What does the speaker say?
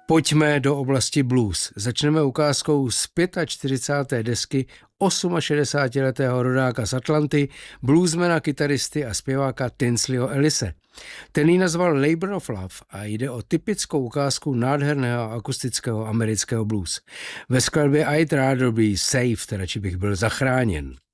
Pojďme do oblasti blues. Začneme ukázkou z 45. desky 68letého rodáka z Atlanty, bluesmana, kytaristy a zpěváka Tinsleyho Ellise. Ten ji nazval Labor of Love a jde o typickou ukázku nádherného akustického amerického blues. Ve skladbě I'd rather be saved, radši bych byl zachráněn.